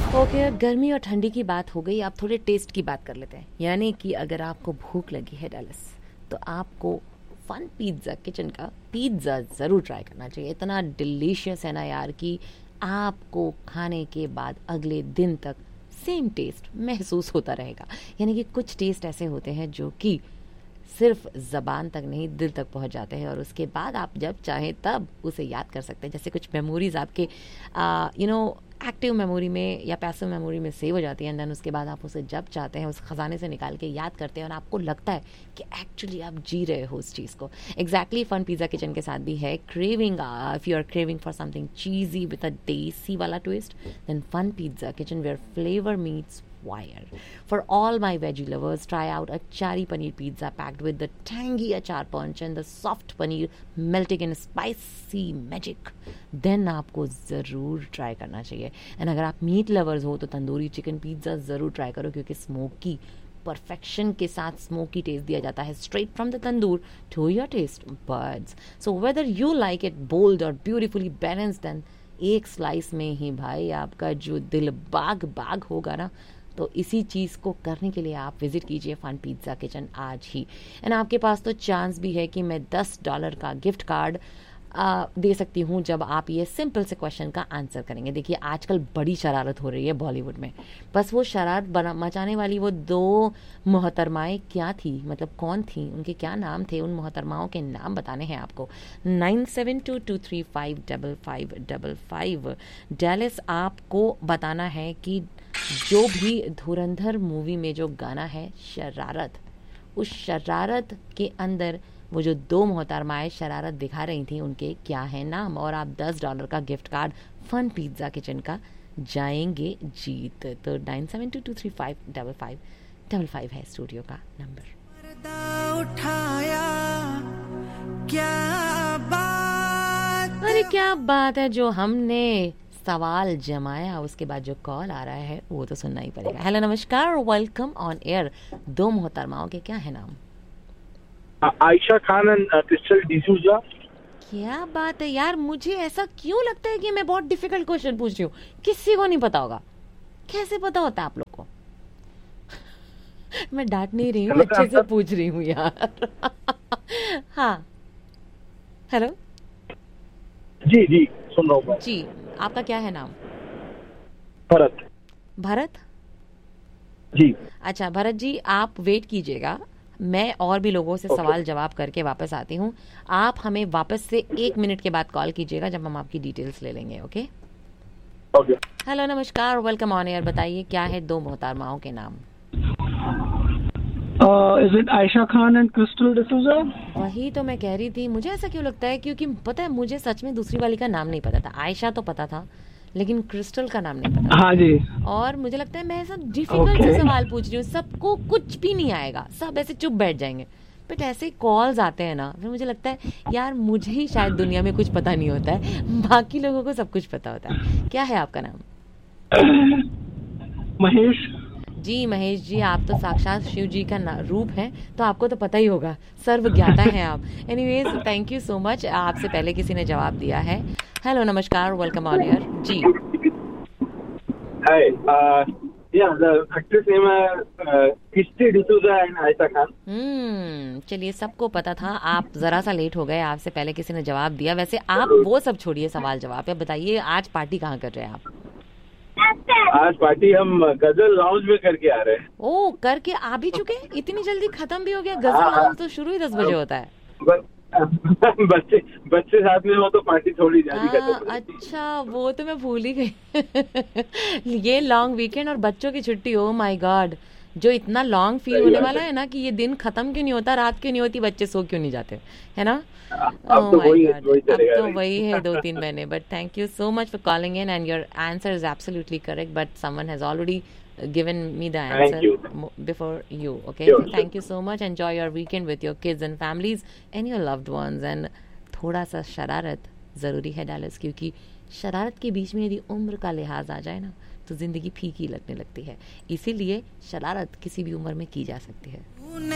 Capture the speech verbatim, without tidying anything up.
Okay okay, गर्मी और ठंडी की बात हो गई, अब थोड़े टेस्ट की बात कर लेते हैं। यानी कि अगर आपको भूख लगी है डैलस, तो आपको फन पिज्ज़ा किचन का पिज्ज़ा ज़रूर ट्राई करना चाहिए। इतना डिलीशियस है ना यार कि आपको खाने के बाद अगले दिन तक सेम टेस्ट महसूस होता रहेगा। यानी कि कुछ टेस्ट ऐसे होते हैं जो कि सिर्फ ज़बान तक नहीं, दिल तक पहुंच जाते हैं, और उसके बाद आप जब चाहें तब उसे याद कर सकते हैं। जैसे कुछ मेमोरीज आपके यू नो एक्टिव मेमोरी में या पैसिव मेमोरी में सेव हो जाती है, एंड देन उसके बाद आप उसे जब चाहते हैं उस खजाने से निकाल के याद करते हैं और आपको लगता है कि एक्चुअली आप जी रहे हो उस चीज़ को। एग्जैक्टली फन पिज़्ज़ा किचन के साथ भी है। Craving, if you are craving for something चीजी with a देसी वाला twist, then fun pizza kitchen where flavour meets fire. For all my veggie lovers, try out a cherry paneer pizza packed with the tangy achar punch and the soft paneer melting in spicy magic. Then आपको ज़रूर try करना चाहिए। And अगर आप meet lovers हो तो tandoori chicken pizza ज़रूर try करो, क्योंकि स्मोकी परफेक्शन के साथ स्मोकी टेस्ट दिया जाता है straight from the tandoor to your taste buds. So whether you like it bold or beautifully balanced, then एक स्लाइस में ही भाई आपका जो दिल बाग बाग होगा ना, तो इसी चीज़ को करने के लिए आप विजिट कीजिए फन पिज़्ज़ा किचन आज ही। एंड आपके पास तो चांस भी है कि मैं दस डॉलर का गिफ्ट कार्ड आ, दे सकती हूँ जब आप ये सिंपल से क्वेश्चन का आंसर करेंगे। देखिए आजकल बड़ी शरारत हो रही है बॉलीवुड में, बस वो शरारत बना मचाने वाली वो दो मोहतरमाएँ क्या थी, मतलब कौन थी, उनके क्या नाम थे, उन मोहतरमाओं के नाम बताने हैं आपको। Nine seven to to three five double five double five Dallas आपको बताना है कि जो भी धुरंधर मूवी में जो गाना है शरारत, उस शरारत के अंदर वो जो दो मोहतरमाएँ शरारत दिखा रही थी उनके क्या है नाम, और आप दस डॉलर का gift card fun pizza kitchen का जाएंगे जीत। तो nine seven to to three five double five double five है स्टूडियो का नंबर। उठाया क्या बात, अरे क्या बात है, जो हमने सवाल जमाया उसके बाद जो कॉल आ रहा है वो तो सुनना ही पड़ेगा। हेलो नमस्कार, वेलकम ऑन एयर। दो मोहतरमाओं के क्या है नाम? Ayesha Khan and crystal D'Souza. क्या बात है यार, मुझे ऐसा क्यों लगता है कि मैं बहुत डिफिकल्ट क्वेश्चन पूछ रही हूँ, किसी को नहीं पता होगा। कैसे पता होता है आप लोग को? मैं डांट नहीं रही हूँ, अच्छे से पूछ रही हूँ यार। हाँ हेलो जी जी सुन रहा हूँ जी, आपका क्या है नाम? भरत। भरत जी। अच्छा भरत जी, आप वेट कीजिएगा, मैं और भी लोगों से okay. सवाल जवाब करके वापस आती हूँ। आप हमें वापस से एक मिनट के बाद कॉल कीजिएगा जब हम आपकी डिटेल्स ले लेंगे। Okay okay. हेलो नमस्कार, वेलकम ऑन एयर। बताइए क्या है दो मोहतरमाओं के नाम? Is it Ayesha Khan and crystal D'Souza? वही तो मैं कह रही थी, मुझे ऐसा क्यों लगता है, क्योंकि पता है मुझे सच में दूसरी वाली का नाम नहीं पता था। आयशा तो पता था लेकिन क्रिस्टल का नाम नहीं पता। हाँ जी। और मुझे लगता है मैं सब डिफिकल्ट okay. से सवाल पूछ रही हूँ, सबको कुछ भी नहीं आएगा, सब ऐसे चुप बैठ जाएंगे। बट ऐसे कॉल्स आते हैं ना, फिर मुझे लगता है यार मुझे ही शायद दुनिया में कुछ पता नहीं होता है, बाकी लोगों को सब कुछ पता होता है। क्या है आपका नाम? महेश जी। महेश जी, आप तो साक्षात शिव जी का रूप हैं, तो आपको तो पता ही होगा, सर्व ज्ञाता हैं आप। Anyways thank you so much, आपसे पहले किसी ने जवाब दिया है। हेलो नमस्कार, वेलकम ऑन एयर। जी हाय, या द एक्ट्रेस नेम है क्रिस्टल डिसूजा एंड आयशा खान। हम्म चलिए, सबको पता था, आप जरा सा लेट हो गए, आपसे पहले किसी ने जवाब दिया। वैसे आप वो सब छोड़िए, सवाल जवाब पे बताइए आज पार्टी कहाँ कर रहे हैं आप? आज पार्टी हम गजल लाउंज में करके आ रहे हैं। ओ, करके आ भी चुके? इतनी जल्दी खत्म भी हो गया? गजल लाउंज तो शुरू ही दस बजे होता है। बच्चे बच्चे साथ में हो तो पार्टी थोड़ी ज्यादा खत्म। अच्छा, वो तो मैं भूल ही गई। ये लॉन्ग वीकेंड और बच्चों की छुट्टी, ओ माय गॉड, जो इतना लॉन्ग फील होने वाला है ना कि ये दिन खत्म क्यों नहीं होता, रात क्यों नहीं होती, बच्चे सो क्यों नहीं जाते, है ना? अब तो वही अब तो वही है दो तीन महीने। But thank you so much for calling in and your answer is absolutely correct, but someone has already given me the answer you. before you. Okay, sure, so thank sure. you so much. Enjoy your weekend with your kids and families and your loved ones. And थोड़ा सा शरारत ज़रूरी है Dallas, क्योंकि शरारत के बीच में यदि उम्र का लिहाज आ जाए ना तो ज़िंदगी फीकी लगने लगती है। इसीलिए शरारत किसी भी उम्र में की जा सकती है।